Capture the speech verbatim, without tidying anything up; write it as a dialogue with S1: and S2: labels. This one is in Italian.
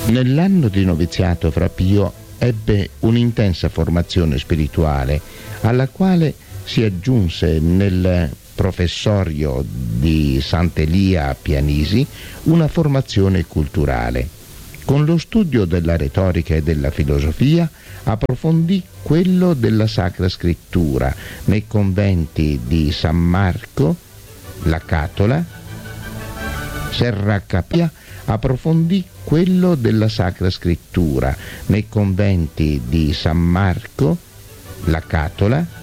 S1: Nell'anno di noviziato Fra Pio ebbe un'intensa formazione spirituale, alla quale si aggiunse nel professorio di Sant'Elia a Pianisi una formazione culturale. Con lo studio della retorica e della filosofia approfondì quello della Sacra Scrittura nei conventi di San Marco, La Catola, Serracapia, approfondì quello della Sacra Scrittura nei conventi di San Marco, La Catola,